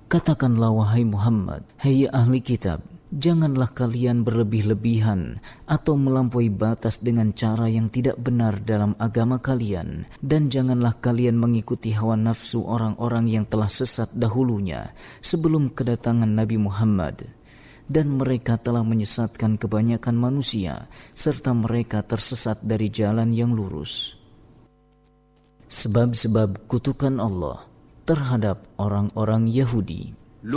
Katakanlah wahai Muhammad, hai ahli kitab, janganlah kalian berlebih-lebihan atau melampaui batas dengan cara yang tidak benar dalam agama kalian, dan janganlah kalian mengikuti hawa nafsu orang-orang yang telah sesat dahulunya sebelum kedatangan Nabi Muhammad. Dan mereka telah menyesatkan kebanyakan manusia, serta mereka tersesat dari jalan yang lurus. Sebab-sebab kutukan Allah terhadap orang-orang Yahudi.